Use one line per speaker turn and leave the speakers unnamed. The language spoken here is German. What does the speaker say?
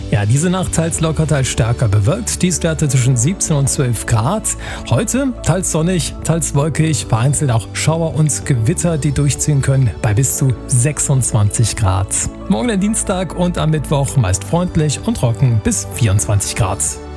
Ja, diese Nacht teils locker, teils stärker bewölkt. Tiefstwerte zwischen 17 und 12 Grad. Heute teils sonnig, teils wolkig, vereinzelt auch Schauer und Gewitter, die durchziehen können, bei bis zu 26 Grad. Morgen der Dienstag und am Mittwoch meist freundlich und trocken bis 24 Grad.